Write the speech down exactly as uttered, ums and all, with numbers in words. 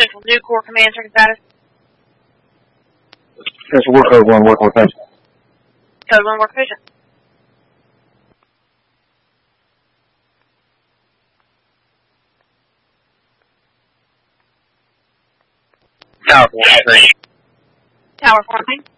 Central New Corps Command tracking status. Central War Code one, work location. Code one, work location. Tower fourteen. Tower fourteen.